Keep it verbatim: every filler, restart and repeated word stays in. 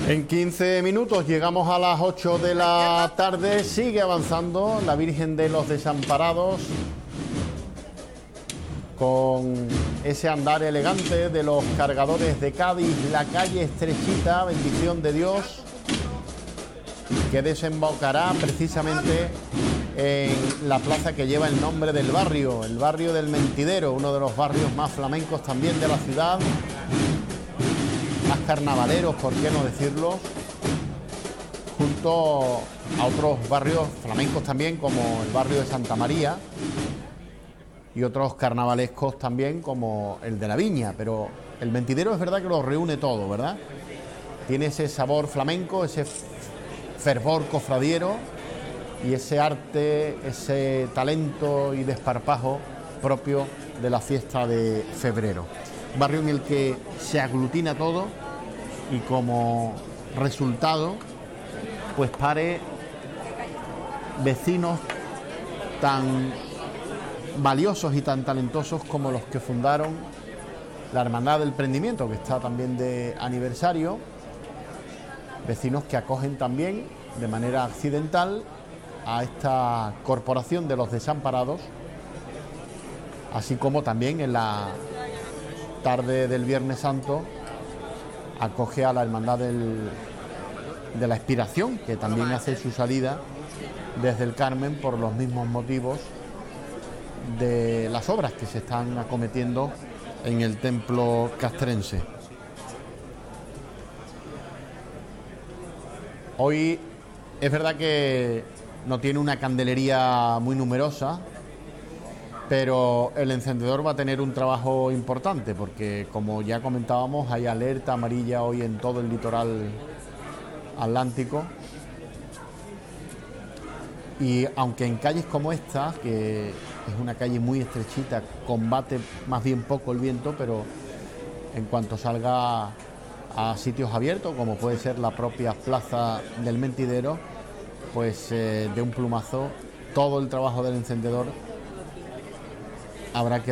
En quince minutos llegamos a las ocho de la tarde, sigue avanzando la Virgen de los Desamparados con ese andar elegante de los cargadores de Cádiz, la calle estrechita, bendición de Dios, que desembocará precisamente en la plaza que lleva el nombre del barrio, el barrio del Mentidero, uno de los barrios más flamencos también de la ciudad, más carnavaleros, por qué no decirlo, junto a otros barrios flamencos también, como el barrio de Santa María, y otros carnavalescos también, como el de la Viña. Pero el Mentidero es verdad que lo reúne todo, ¿verdad? Tiene ese sabor flamenco, ese fervor cofradiero y ese arte, ese talento y desparpajo propio de la fiesta de febrero. Un barrio en el que se aglutina todo y como resultado pues pare vecinos tan valiosos y tan talentosos como los que fundaron la Hermandad del Prendimiento, que está también de aniversario, vecinos que acogen también de manera accidental a esta corporación de los desamparados, así como también en la tarde del Viernes Santo acoge a la Hermandad del, de la Expiración, que también hace su salida desde el Carmen por los mismos motivos de las obras que se están acometiendo en el templo castrense. Hoy es verdad que no tiene una candelería muy numerosa, pero el encendedor va a tener un trabajo importante, porque como ya comentábamos, hay alerta amarilla hoy en todo el litoral atlántico. Y aunque en calles como esta, que es una calle muy estrechita, combate más bien poco el viento, pero en cuanto salga a sitios abiertos, como puede ser la propia plaza del Mentidero, pues eh, de un plumazo todo el trabajo del encendedor habrá que